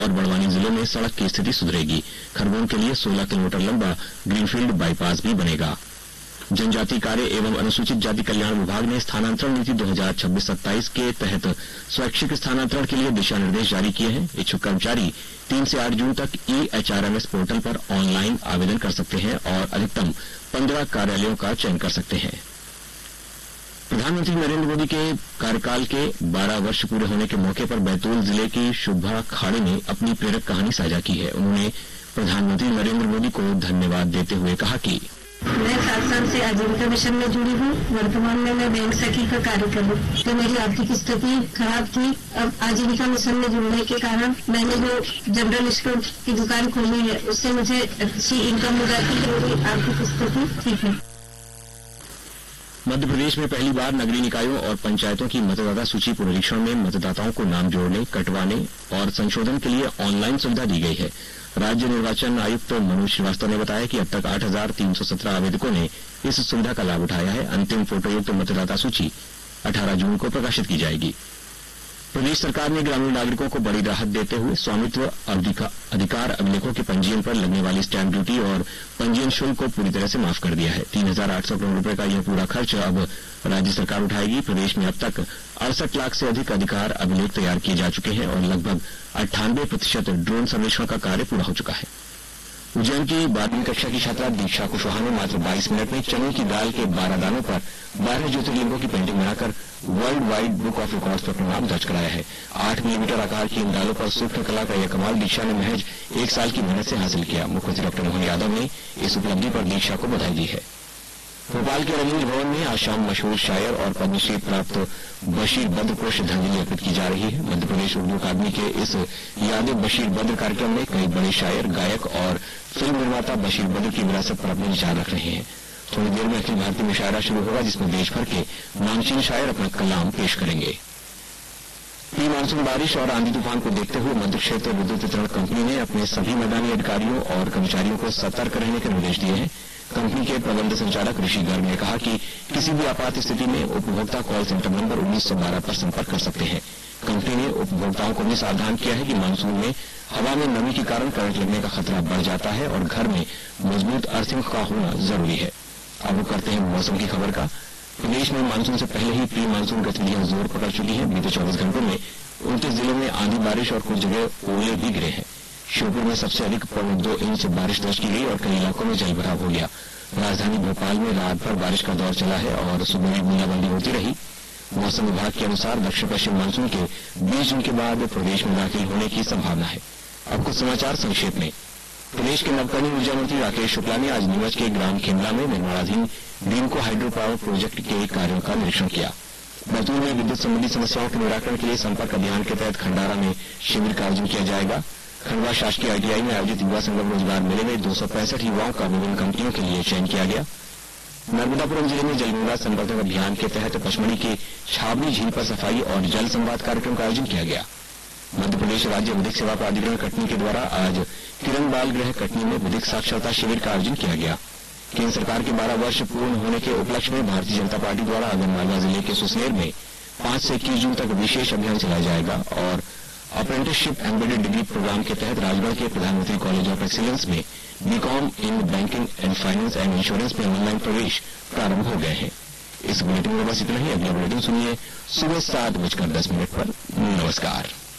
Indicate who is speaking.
Speaker 1: और बड़वानी जिलों में सड़क की स्थिति सुधरेगी। खरगोन के लिए 16 किलोमीटर लंबा ग्रीनफील्ड बाईपास भी बनेगा। जनजाति कार्य एवं अनुसूचित जाति कल्याण विभाग ने स्थानांतरण नीति 2026-27 के तहत स्वैच्छिक स्थानांतरण के लिए दिशा निर्देश जारी किए हैं। इच्छुक कर्मचारी 3 से 8 जून तक EHRMS पोर्टल पर ऑनलाइन आवेदन कर सकते हैं और अधिकतम 15 कार्यालयों का चयन कर सकते हैं। प्रधानमंत्री नरेंद्र मोदी के कार्यकाल के 12 वर्ष पूरे होने के मौके पर बैतूल जिले की शुभा खाड़े ने अपनी प्रेरक कहानी साझा की है। उन्होंने प्रधानमंत्री नरेंद्र मोदी को धन्यवाद देते हुए कहा कि
Speaker 2: मैं 7 साल से आजीविका मिशन में जुड़ी हूँ। वर्तमान में मैं बैंक सखी का कार्य कर रही हूँ। तो मेरी आर्थिक स्थिति खराब थी। अब आजीविका मिशन में जुड़ने के कारण मैंने जो जनरल स्टोर की दुकान खोली है उससे मुझे अच्छी इनकम हो जाती है। मेरी आर्थिक स्थिति ठीक है।
Speaker 1: मध्य प्रदेश में पहली बार नगरीय निकायों और पंचायतों की मतदाता सूची पुनरीक्षण में मतदाताओं को नाम जोड़ने, कटवाने और संशोधन के लिए ऑनलाइन सुविधा दी गई है। राज्य निर्वाचन आयुक्त मनोज श्रीवास्तव ने बताया कि अब तक 8,317 आवेदकों ने इस सुविधा का लाभ उठाया है। अंतिम फोटोयुक्त मतदाता सूची 18 जून को प्रकाशित की जाएगी। प्रदेश सरकार ने ग्रामीण नागरिकों को बड़ी राहत देते हुए स्वामित्व अधिकार अभिलेखों के पंजीयन पर लगने वाली स्टैंप ड्यूटी और पंजीयन शुल्क को पूरी तरह से माफ कर दिया है। 3,800 करोड़ रुपए का यह पूरा खर्च अब राज्य सरकार उठाएगी। प्रदेश में अब तक 68 लाख से अधिक अधिकार अभिलेख तैयार किए जा चुके हैं और लगभग 98% ड्रोन सर्वेक्षण का कार्य पूरा हो चुका है। उज्जैन की 12वीं कक्षा की छात्रा दीक्षा कुशवाहा ने मात्र 22 मिनट में चने की दाल के 12 दानों पर 12 ज्योतिर्लिंगों की पेंटिंग बनाकर world wide book of records पर अपना नाम दर्ज कराया है। 8 मिलीमीटर आकार की इन दालों पर सूक्ष्म कला का यह कमाल दीक्षा ने महज 1 साल की मेहनत से हासिल किया। मुख्यमंत्री डॉ मोहन यादव ने इस उपलब्धि पर दीक्षा को बधाई दी है। भोपाल के रवींद्र भवन में आज शाम मशहूर शायर और पद्मश्री प्राप्त बशीर बद्र को श्रद्धांजलि अर्पित की जा रही है। मध्य प्रदेश उर्दू अकादमी के इस याद बशीर बद्र कार्यक्रम में कई बड़े शायर, गायक और फिल्म निर्माता बशीर बद्र की विरासत पर अपने विचार रख रहे हैं। थोड़ी देर में अखिल भारतीय मुशायरा शुरू होगा, जिसमें देश भर के नामचीन शायर अपना कलाम पेश करेंगे। प्री मानसून बारिश और आंधी तूफान को देखते हुए मध्य क्षेत्र विद्युत वितरण कंपनी ने अपने सभी मैदानी अधिकारियों और कर्मचारियों को सतर्क रहने के निर्देश दिए हैं। कंपनी के प्रबंध संचालक ऋषि गर्ग ने कहा कि किसी भी आपात स्थिति में उपभोक्ता कॉल सेंटर नंबर 1912 पर संपर्क कर सकते हैं। कंपनी ने उपभोक्ताओं को भी सावधान किया है कि मानसून में हवा में नमी के कारण करंट लगने का खतरा बढ़ जाता है और घर में मजबूत अर्थिंग का होना जरूरी है। अब वो करते हैं मौसम की खबर का। प्रदेश में मानसून से पहले ही प्री मानसून गतिविधियां जोर पकड़ चुकी हैं। बीते 24 घंटों में 29 जिलों में आंधी बारिश और कुछ जगह ओले भी गिरे हैं। श्योपुर में सबसे अधिक 2 इंच बारिश दर्ज की गई और कई इलाकों में जल भराव हो गया। राजधानी भोपाल में रात भर बारिश का दौर चला है और सुबह भी बूंदाबांदी होती रही। मौसम विभाग के अनुसार दक्षिण पश्चिम मानसून के 20 जून के बाद प्रदेश में दाखिल होने की संभावना है। अब कुछ समाचार संक्षेप में। प्रदेश के नवकरणीय ऊर्जा मंत्री राकेश शुक्ला ने आज नीमच के ग्राम खेमला में निर्माणाधीन ग्रीनको हाइड्रो पावर प्रोजेक्ट के कार्यों का निरीक्षण किया। बैतूल में विद्युत संबंधी समस्याओं के निराकरण के लिए संपर्क अभियान के तहत खंडारा में शिविर का आयोजन किया जाएगा। खंडवा शासकीय ITI में आयोजित युवा संगम रोजगार मेले में 265 युवाओं का विभिन्न कंपनियों के लिए चयन किया गया। नर्मदापुरम जिले में जलगंगा संवर्धन अभियान के तहत पचमढ़ी की छावनी झील पर सफाई और जल संवाद कार्यक्रम का आयोजन किया गया। मध्य प्रदेश राज्य विधिक सेवा प्राधिकरण कटनी के द्वारा आज किरण बाल गृह कटनी में विधिक साक्षरता शिविर का आयोजन किया गया। केंद्र सरकार के 12 वर्ष पूर्ण होने के उपलक्ष्य में भारतीय जनता पार्टी द्वारा आगरमालवा जिले के सुसनेर में 5 से 21 जून तक विशेष अभियान चलाया जाएगा और अप्रेंटिसशिप एम्बेडेड डिग्री प्रोग्राम के तहत राजगढ़ के प्रधानमंत्री कॉलेज ऑफ एक्सीलेंस में BCom in banking and finance and insurance में ऑनलाइन प्रवेश प्रारंभ हो गए हैं। इस बुलेटिन में बस इतना ही। अगला बुलेटिन सुनिए सुबह 7:10 पर। नमस्कार।